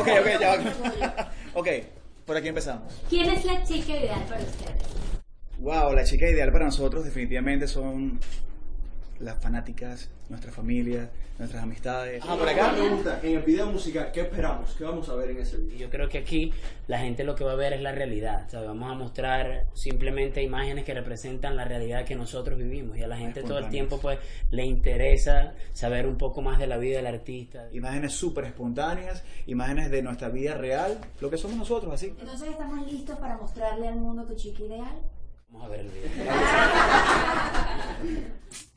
Ok, ya va. Ok, por aquí empezamos. ¿Quién es la chica ideal para ustedes? Wow, la chica ideal para nosotros definitivamente son las fanáticas, nuestra familia, nuestras amistades. Por acá pregunta, en el video musical, ¿qué esperamos? ¿Qué vamos a ver en ese video? Yo creo que aquí la gente lo que va a ver es la realidad, ¿sabes? Vamos a mostrar simplemente imágenes que representan la realidad que nosotros vivimos, y a la gente todo el tiempo pues le interesa saber un poco más de la vida del artista. Imágenes súper espontáneas, imágenes de nuestra vida real, lo que somos nosotros, así. Entonces, ¿estamos listos para mostrarle al mundo tu chica ideal? Vamos a ver el video.